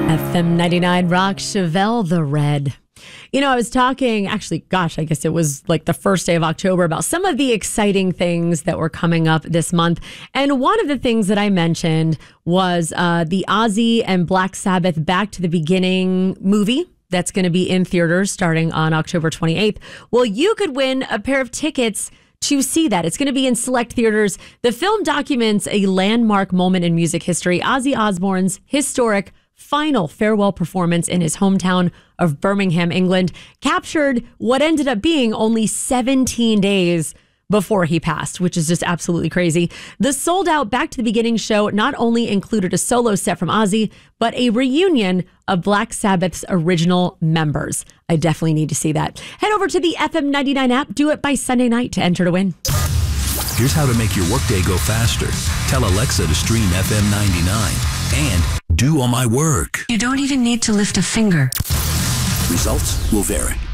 FM 99 Rock, Chevelle the Red. You know, I was talking, actually, gosh, I guess it was like the first day of October about some of the exciting things that were coming up this month. And one of the things that I mentioned was the Ozzy and Black Sabbath Back to the Beginning movie that's going to be in theaters starting on October 28th. Well, you could win a pair of tickets to see that. It's going to be in select theaters. The film documents a landmark moment in music history, Ozzy Osbourne's historic final farewell performance in his hometown of Birmingham, England, captured what ended up being only 17 days before he passed, which is just absolutely crazy. The sold-out Back to the Beginning show not only included a solo set from Ozzy, but a reunion of Black Sabbath's original members. I definitely need to see that. Head over to the FM 99 app. Do it by Sunday night to enter to win. Here's how to make your workday go faster. Tell Alexa to stream FM 99 and do all my work. You don't even need to lift a finger. Results will vary.